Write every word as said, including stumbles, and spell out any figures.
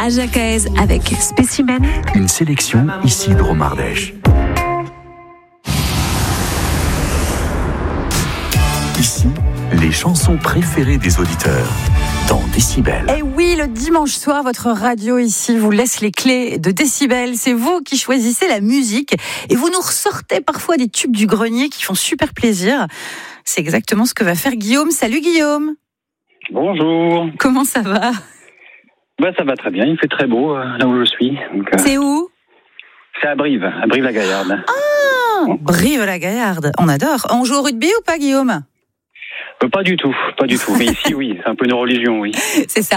à Jacaise avec Spécimen. Une sélection ici de Romardèche. Ici, les chansons préférées des auditeurs dans Décibel. Et oui, le dimanche soir, votre radio ici vous laisse les clés de Décibel. C'est vous qui choisissez la musique et vous nous ressortez parfois des tubes du grenier qui font super plaisir. C'est exactement ce que va faire Guillaume. Salut Guillaume. Bonjour. Comment ça va ? Bah, ça va très bien, il fait très beau euh, là où je suis. Donc, euh, C'est où ? C'est à Brive, à Brive-la-Gaillarde. Ah, Brive-la-Gaillarde. On adore. On joue au rugby ou pas, Guillaume ? Euh, pas du tout, pas du tout. Mais ici, oui, c'est un peu une religion, oui. C'est ça.